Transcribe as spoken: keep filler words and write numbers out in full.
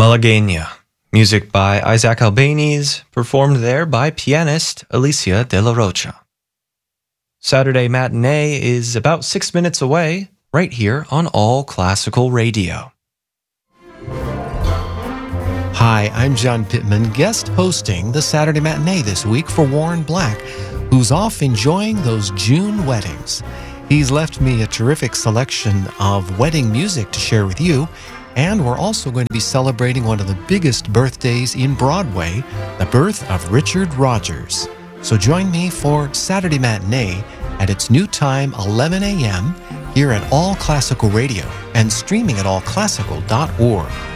Malagueña, music by Isaac Albéniz, performed there by pianist Alicia de la Rocha. Saturday Matinee is about six minutes away, right here on All Classical Radio. Hi, I'm John Pittman, guest hosting the Saturday Matinee this week for Warren Black, who's off enjoying those June weddings. He's left me a terrific selection of wedding music to share with you, and we're also going to be celebrating one of the biggest birthdays in Broadway, the birth of Richard Rodgers. So join me for Saturday Matinee at its new time, eleven a.m., here at All Classical Radio and streaming at all classical dot org.